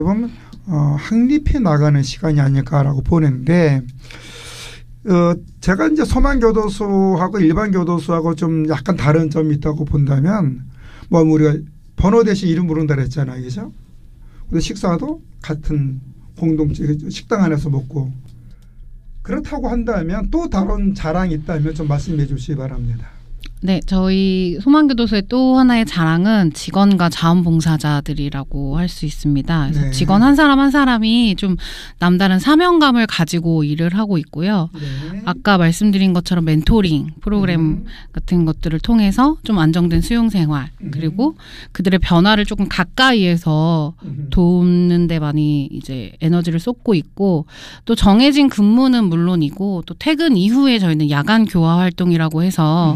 보면 확립해 나가는 시간이 아닐까라고 보는데 제가 이제 소망교도소하고 일반 교도소하고 좀 약간 다른 점이 있다고 본다면 뭐 우리가 번호 대신 이름 부른다 그랬잖아요. 그죠? 근데 식사도 같은 공동체 식당 안에서 먹고 그렇다고 한다면 또 다른 자랑이 있다면 좀 말씀해 주시기 바랍니다. 네, 저희 소망교도소의 또 하나의 자랑은 직원과 자원봉사자들이라고 할 수 있습니다. 그래서 네. 직원 한 사람 한 사람이 좀 남다른 사명감을 가지고 일을 하고 있고요. 네. 아까 말씀드린 것처럼 멘토링 프로그램 같은 것들을 통해서 좀 안정된 수용생활 그리고 그들의 변화를 조금 가까이에서 돕는 데 많이 이제 에너지를 쏟고 있고 또 정해진 근무는 물론이고 또 퇴근 이후에 저희는 야간 교화 활동이라고 해서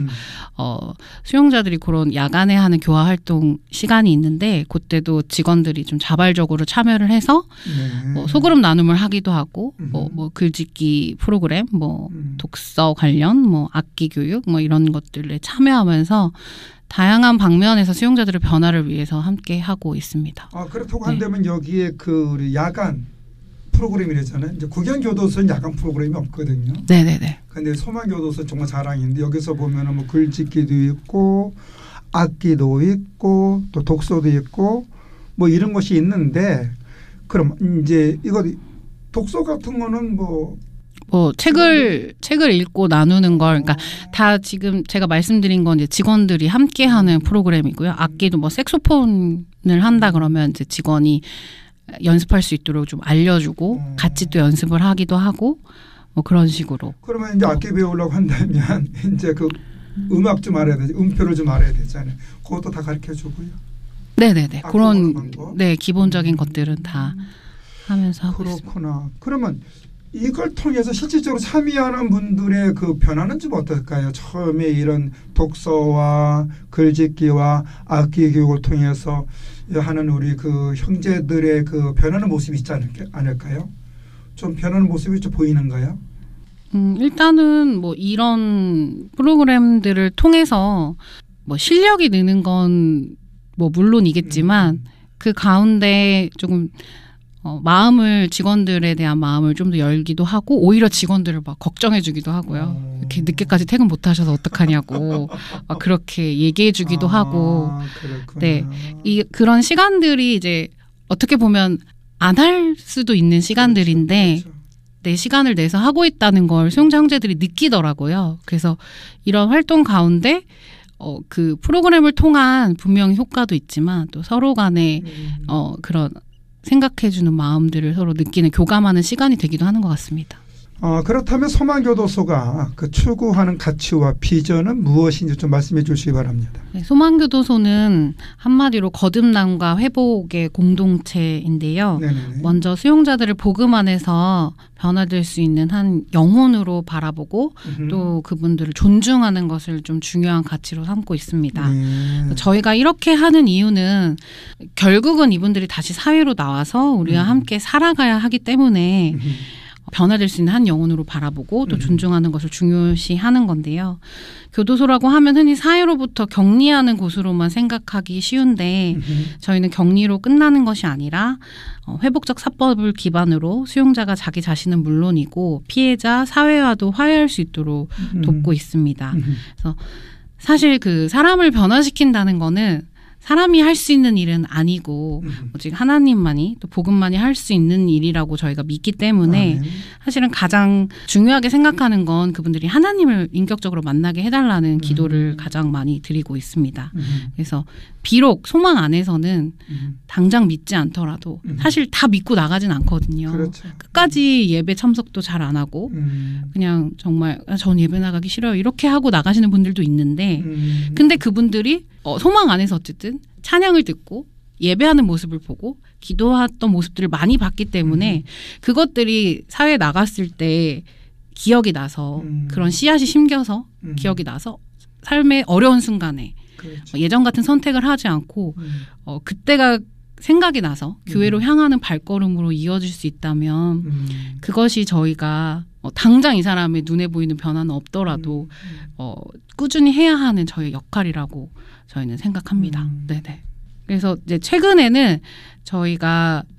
수용자들이 그런 야간에 하는 교화 활동 시간이 있는데 그때도 직원들이 좀 자발적으로 참여를 해서 뭐 소그룹 나눔을 하기도 하고 뭐 글짓기 프로그램 뭐 독서 관련 뭐 악기 교육 뭐 이런 것들에 참여하면서 다양한 방면에서 수용자들의 변화를 위해서 함께 하고 있습니다. 그렇다고 한다면 여기에 그 우리 야간 프로그램이랬잖아요. 이제 국영교도소는 야간 프로그램이 없거든요. 네네네. 근데 소망교도소 정말 자랑인데 여기서 보면은 뭐 글짓기도 있고 악기도 있고 또 독서도 있고 뭐 이런 것이 있는데 그럼 이제 이거 독서 같은 거는 뭐 책을 읽고 나누는 걸 그러니까 다 지금 제가 말씀드린 건 이제 직원들이 함께 하는 프로그램이고요. 악기도 뭐 색소폰을 한다 그러면 이제 직원이 연습할 수 있도록 좀 알려주고 같이 또 연습을 하기도 하고 뭐 그런 식으로. 그러면 이제 악기 배우려고 한다면 이제 그 음악 좀 알아야 되지, 음표를 좀 알아야 되잖아요. 그것도 다 가르쳐주고요. 네네네. 그런 기본적인 것들은 다 하면서 하고 있습니다. 그렇구나. 그러면 이걸 통해서 실질적으로 참여하는 분들의 그 변화는 좀 어떨까요? 처음에 이런 독서와 글짓기와 악기 교육을 통해서 하는 우리 그 형제들의 그 변하는 모습이 있지 않을까요? 좀 변하는 모습이 좀 보이는가요? 일단은 뭐 이런 프로그램들을 통해서 뭐 실력이 느는 건 뭐 물론이겠지만 그 가운데 조금 마음을 직원들에 대한 마음을 좀 더 열기도 하고 오히려 직원들을 막 걱정해주기도 하고요. 이렇게 늦게까지 퇴근 못하셔서 어떡하냐고 막 그렇게 얘기해주기도 하고. 그렇구나. 네, 그런 시간들이 이제 어떻게 보면 안 할 수도 있는 시간들인데 그렇죠. 내 시간을 내서 하고 있다는 걸 수용자 형제들이 느끼더라고요. 그래서 이런 활동 가운데 그 프로그램을 통한 분명히 효과도 있지만 또 서로 간에 그런 생각해주는 마음들을 서로 느끼는 교감하는 시간이 되기도 하는 것 같습니다. 그렇다면 소망교도소가 그 추구하는 가치와 비전은 무엇인지 좀 말씀해 주시기 바랍니다. 네, 소망교도소는 한마디로 거듭남과 회복의 공동체인데요. 네네네. 먼저 수용자들을 복음 안에서 변화될 수 있는 한 영혼으로 바라보고 또 그분들을 존중하는 것을 좀 중요한 가치로 삼고 있습니다. 저희가 이렇게 하는 이유는 결국은 이분들이 다시 사회로 나와서 우리와 함께 살아가야 하기 때문에 변화될 수 있는 한 영혼으로 바라보고 또 존중하는 것을 중요시하는 건데요. 교도소라고 하면 흔히 사회로부터 격리하는 곳으로만 생각하기 쉬운데 저희는 격리로 끝나는 것이 아니라 회복적 사법을 기반으로 수용자가 자기 자신은 물론이고 피해자, 사회와도 화해할 수 있도록 돕고 있습니다. 그래서 사실 그 사람을 변화시킨다는 거는 사람이 할 수 있는 일은 아니고 오직 하나님만이 또 복음만이 할 수 있는 일이라고 저희가 믿기 때문에 사실은 가장 중요하게 생각하는 건 그분들이 하나님을 인격적으로 만나게 해달라는 기도를 가장 많이 드리고 있습니다. 그래서 비록 소망 안에서는 당장 믿지 않더라도 사실 다 믿고 나가진 않거든요. 그렇죠. 끝까지 예배 참석도 잘 안 하고 그냥 정말 전 예배 나가기 싫어요 이렇게 하고 나가시는 분들도 있는데 근데 그분들이 소망 안에서 어쨌든 찬양을 듣고 예배하는 모습을 보고 기도했던 모습들을 많이 봤기 때문에 그것들이 사회에 나갔을 때 기억이 나서 그런 씨앗이 심겨서 기억이 나서 삶의 어려운 순간에 그렇죠. 예전 같은 선택을 하지 않고 그때가 생각이 나서 교회로 향하는 발걸음으로 이어질 수 있다면 그것이 저희가 당장 이 사람의 눈에 보이는 변화는 없더라도 꾸준히 해야 하는 저희 역할이라고 저희는 생각합니다. 네네. 그래서 이제 최근에는 저희가